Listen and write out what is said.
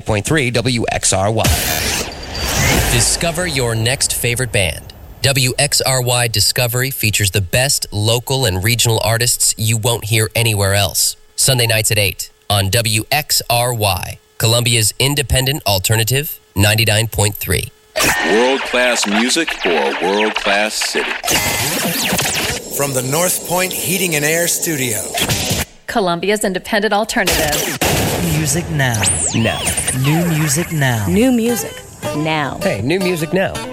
99.3 WXRY. Discover your next favorite band. WXRY Discovery features the best local and regional artists you won't hear anywhere else. Sunday nights at 8 on WXRY, Columbia's independent alternative, 99.3. World-class music for a world-class city. From the North Point Heating and Air Studio. Columbia's independent alternative. Music now. Now. New music now. New music now. Hey, new music now.